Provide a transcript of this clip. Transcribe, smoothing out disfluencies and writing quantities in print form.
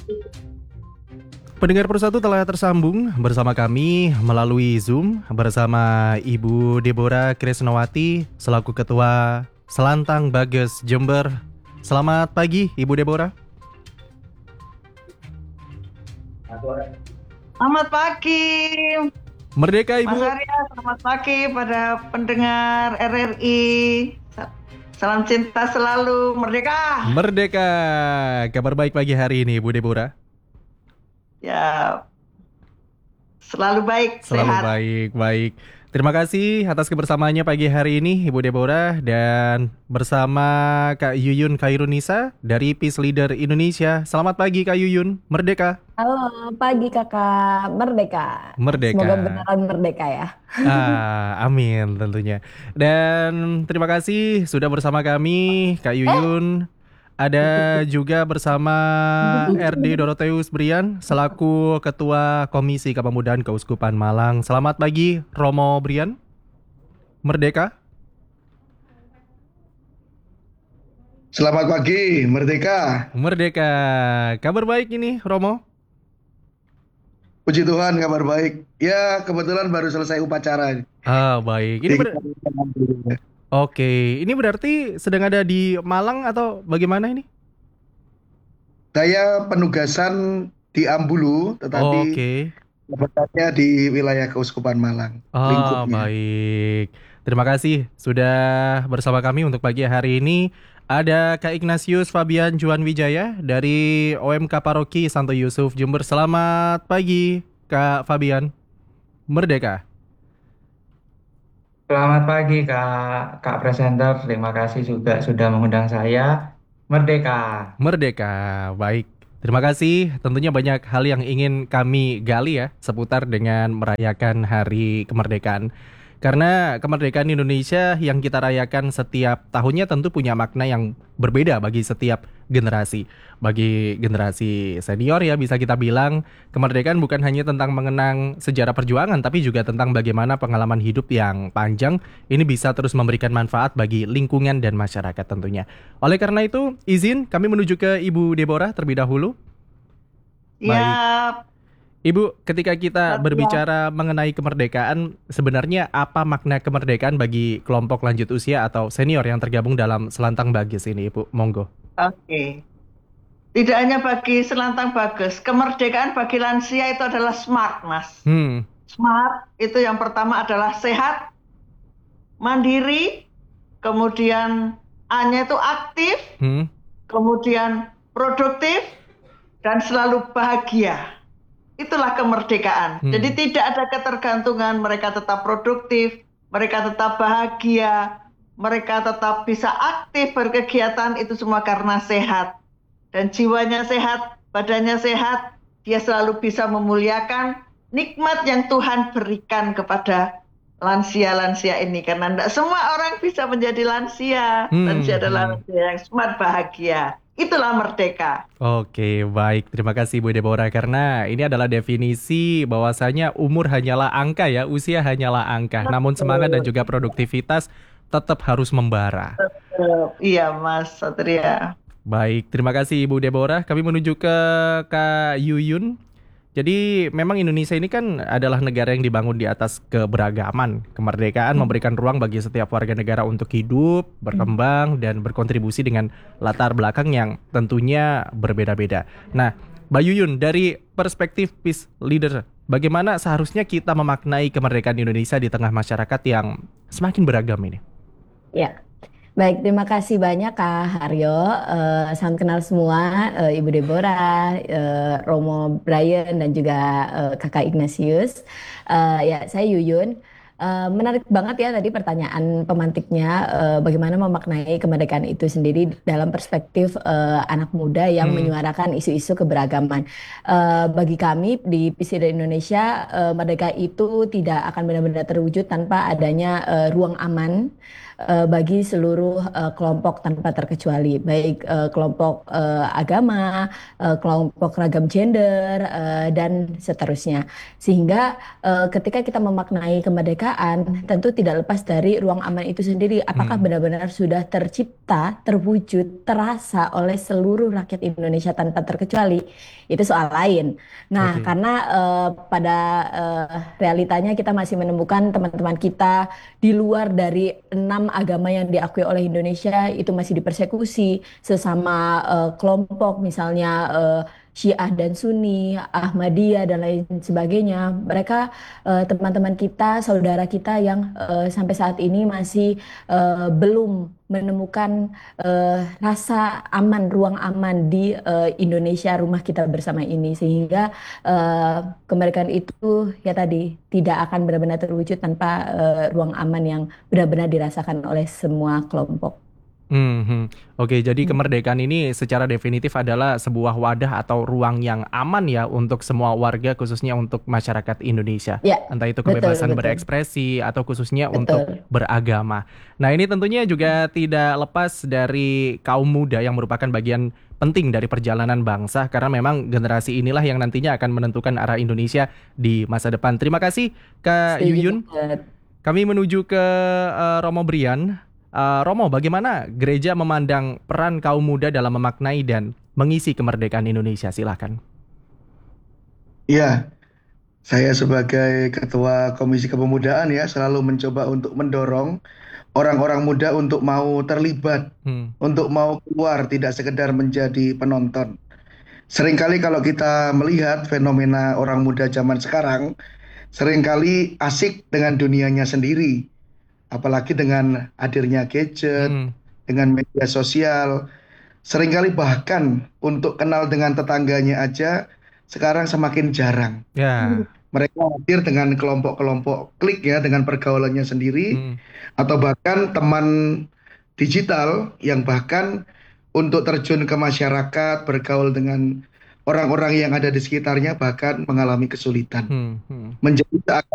Pendengar Persatu telah tersambung bersama kami melalui Zoom bersama Ibu Deborah Krisnawati selaku Ketua Selantang Bages Jember. Selamat pagi Ibu Deborah. Selamat pagi, Merdeka Mas Ibu. Arya. Selamat pagi pada pendengar RRI. Salam cinta selalu, merdeka. Merdeka. Kabar baik pagi hari ini Ibu Deborah. Ya, selalu baik, Selalu sehat. baik, baik. Terima kasih atas kebersamaannya pagi hari ini Ibu Deborah dan bersama Kak Yuyun Khairunisa dari Peace Leader Indonesia. Selamat pagi Kak Yuyun, Merdeka. Halo, pagi kakak Merdeka. Merdeka. Semoga beneran merdeka ya. Amin tentunya. Dan terima kasih sudah bersama kami Kak Yuyun. Ada juga bersama RD Doroteus Brian selaku Ketua Komisi Kepemudaan Keuskupan Malang. Selamat pagi Romo Brian. Merdeka. Selamat pagi, Merdeka. Merdeka. Kabar baik ini Romo. Puji Tuhan, kabar baik. Ya, kebetulan baru selesai upacara. Baik. Jadi, Oke, ini berarti sedang ada di Malang atau bagaimana ini? saya penugasan di Ambulu, tetapi Oke. kebetulannya di wilayah Keuskupan Malang, lingkupnya. Baik. Terima kasih sudah bersama kami untuk pagi hari ini. Ada Kak Ignatius Fabian Juan Wijaya dari OMK Paroki Santo Yusuf Jember. Selamat pagi, Kak Fabian. Merdeka. Selamat pagi Kak Presenter, terima kasih juga sudah mengundang saya. Merdeka. Merdeka. Baik. Terima kasih. Tentunya banyak hal yang ingin kami gali ya seputar dengan merayakan Hari Kemerdekaan. Karena kemerdekaan Indonesia yang kita rayakan setiap tahunnya tentu punya makna yang berbeda bagi setiap generasi. Bagi generasi senior ya bisa kita bilang kemerdekaan bukan hanya tentang mengenang sejarah perjuangan tapi juga tentang bagaimana pengalaman hidup yang panjang ini bisa terus memberikan manfaat bagi lingkungan dan masyarakat tentunya. Oleh karena itu, izin kami menuju ke Ibu Deborah terlebih dahulu. Baik. Ya, Ibu, ketika kita ya. berbicara mengenai kemerdekaan, sebenarnya apa makna kemerdekaan bagi kelompok lanjut usia atau senior yang tergabung dalam Selantang Bagis ini, Ibu? Monggo. Oke. Tidak hanya bagi Selantang Bagus, kemerdekaan bagi lansia itu adalah smart, Mas. Smart itu yang pertama adalah sehat, mandiri, kemudian A-nya itu aktif, kemudian produktif, dan selalu bahagia. Itulah kemerdekaan. Jadi tidak ada ketergantungan, mereka tetap produktif, mereka tetap bahagia, mereka tetap bisa aktif berkegiatan, itu semua karena sehat. Dan jiwanya sehat, badannya sehat, dia selalu bisa memuliakan nikmat yang Tuhan berikan kepada lansia-lansia ini. Karena tidak semua orang bisa menjadi lansia. Lansia adalah lansia yang smart, bahagia. Itulah merdeka. Oke, baik. Terima kasih Bu Deborah karena ini adalah definisi bahwasanya umur hanyalah angka ya, usia hanyalah angka. Namun semangat dan juga produktivitas tetap harus membara. Iya, Mas Satria. Baik, terima kasih Ibu Deborah. Kami menuju ke Kak Yuyun. Jadi memang Indonesia ini kan adalah negara yang dibangun di atas keberagaman. Kemerdekaan memberikan ruang bagi setiap warga negara untuk hidup, berkembang, dan berkontribusi dengan latar belakang yang tentunya berbeda-beda. Nah, Mbak Yuyun, dari perspektif Peace Leader, bagaimana seharusnya kita memaknai kemerdekaan Indonesia di tengah masyarakat yang semakin beragam ini? Ya, baik. Terima kasih banyak Kak Haryo. Salam kenal semua, Ibu Deborah, Romo Brian, dan juga Kakak Ignatius. Ya, saya Yuyun. Menarik banget ya tadi pertanyaan pemantiknya, bagaimana memaknai kemerdekaan itu sendiri dalam perspektif anak muda yang menyuarakan isu-isu keberagaman. Bagi kami di PCD Indonesia, merdeka itu tidak akan benar-benar terwujud tanpa adanya ruang aman, bagi seluruh kelompok tanpa terkecuali, baik kelompok agama, kelompok ragam gender, dan seterusnya. Sehingga ketika kita memaknai kemerdekaan, tentu tidak lepas dari ruang aman itu sendiri. Apakah benar-benar sudah tercipta, terwujud, terasa oleh seluruh rakyat Indonesia tanpa terkecuali? Itu soal lain. Nah, karena pada realitanya kita masih menemukan teman-teman kita di luar dari 6 agama yang diakui oleh Indonesia itu masih dipersekusi sesama kelompok, misalnya Syiah dan Sunni, Ahmadiyah dan lain sebagainya. Mereka teman-teman kita, saudara kita yang sampai saat ini masih belum menemukan rasa aman, ruang aman di Indonesia, rumah kita bersama ini, sehingga kemerdekaan itu ya tadi tidak akan benar-benar terwujud tanpa ruang aman yang benar-benar dirasakan oleh semua kelompok. Oke, jadi kemerdekaan ini secara definitif adalah sebuah wadah atau ruang yang aman ya untuk semua warga, khususnya untuk masyarakat Indonesia. Ya, Entah itu betul, kebebasan betul. berekspresi atau khususnya untuk Betul. beragama. Nah, ini tentunya juga tidak lepas dari kaum muda yang merupakan bagian penting dari perjalanan bangsa, karena memang generasi inilah yang nantinya akan menentukan arah Indonesia di masa depan. Terima kasih Kak Setuju Yuyun. banget. Kami menuju ke Romo Brian. Romo, bagaimana gereja memandang peran kaum muda dalam memaknai dan mengisi kemerdekaan Indonesia? Silakan. Ya, saya sebagai Ketua Komisi Kepemudaan ya selalu mencoba untuk mendorong orang-orang muda untuk mau terlibat, untuk mau keluar, tidak sekedar menjadi penonton. Seringkali kalau kita melihat fenomena orang muda zaman sekarang, seringkali asik dengan dunianya sendiri. Apalagi dengan hadirnya gadget, dengan media sosial. Seringkali bahkan untuk kenal dengan tetangganya aja sekarang semakin jarang. Ya. Mereka hadir dengan kelompok-kelompok klik ya, dengan pergaulannya sendiri, atau bahkan teman digital yang bahkan untuk terjun ke masyarakat, bergaul dengan orang-orang yang ada di sekitarnya bahkan mengalami kesulitan. Menjadi